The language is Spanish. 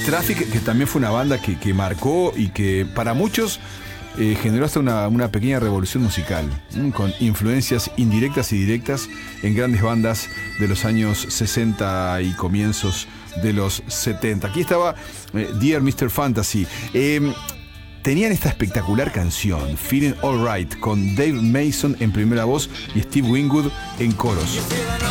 Traffic, que también fue una banda que marcó y que para muchos generó hasta una pequeña revolución musical, con influencias indirectas y directas en grandes bandas de los años 60 y comienzos de los 70. Aquí estaba Dear Mr. Fantasy. Tenían esta espectacular canción, Feeling Alright, con Dave Mason en primera voz y Steve Winwood en coros.